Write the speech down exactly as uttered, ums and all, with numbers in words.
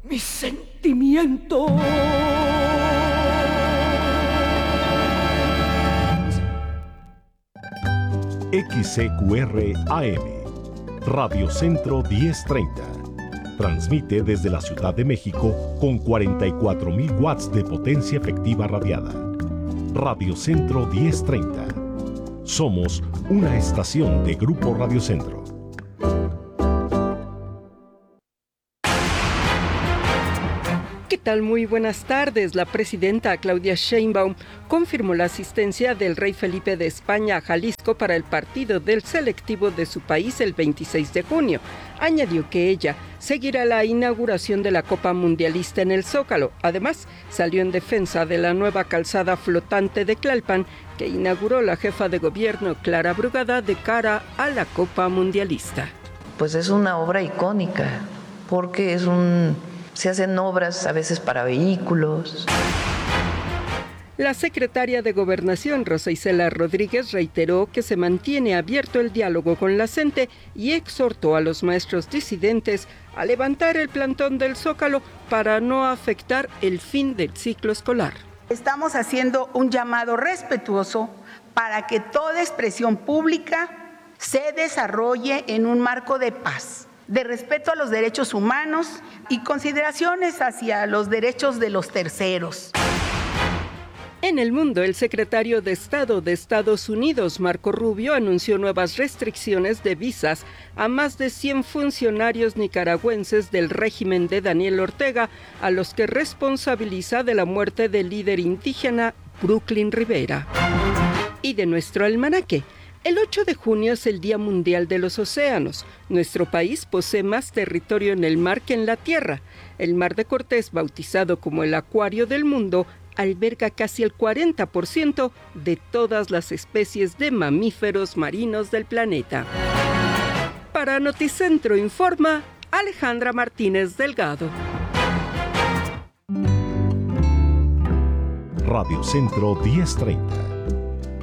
mis sentimientos. X C Q R A M, Radio Centro diez treinta. Transmite desde la Ciudad de México con cuarenta y cuatro mil watts de potencia efectiva radiada. Radio Centro diez treinta. Somos una estación de Grupo Radio Centro. ¿Qué tal? Muy buenas tardes. La presidenta Claudia Sheinbaum confirmó la asistencia del rey Felipe de España a Jalisco para el partido del selectivo de su país el veintiséis de junio. Añadió que ella seguirá la inauguración de la Copa Mundialista en el Zócalo. Además, salió en defensa de la nueva calzada flotante de Tlalpan que inauguró la jefa de gobierno Clara Brugada de cara a la Copa Mundialista. Pues es una obra icónica porque es un... se hacen obras a veces para vehículos. La secretaria de Gobernación, Rosa Isela Rodríguez, reiteró que se mantiene abierto el diálogo con la C E N T E y exhortó a los maestros disidentes a levantar el plantón del Zócalo para no afectar el fin del ciclo escolar. Estamos haciendo un llamado respetuoso para que toda expresión pública se desarrolle en un marco de paz, de respeto a los derechos humanos y consideraciones hacia los derechos de los terceros. En el mundo, el secretario de Estado de Estados Unidos, Marco Rubio, anunció nuevas restricciones de visas a más de cien funcionarios nicaragüenses del régimen de Daniel Ortega, a los que responsabiliza de la muerte del líder indígena Brooklyn Rivera. Y de nuestro almanaque. El ocho de junio es el Día Mundial de los Océanos. Nuestro país posee más territorio en el mar que en la tierra. El Mar de Cortés, bautizado como el Acuario del Mundo, alberga casi el cuarenta por ciento de todas las especies de mamíferos marinos del planeta. Para Noticentro informa Alejandra Martínez Delgado. Radio Centro diez treinta.